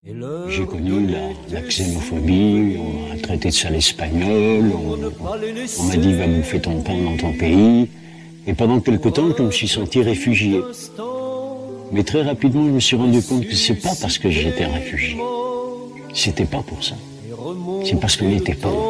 J'ai connu la xénophobie, on m'a traité de sale espagnol, on m'a dit va bouffer ton pain dans ton pays. Et pendant quelque temps, je me suis senti réfugié. Mais très rapidement, je me suis rendu compte que c'est pas parce que j'étais réfugié. C'était pas pour ça. C'est parce qu'on était pauvre.